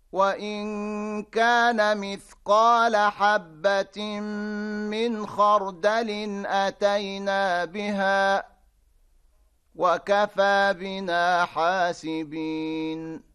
وإن كان مثقال حبة من خردل أتينا بها وكفى بنا حاسبين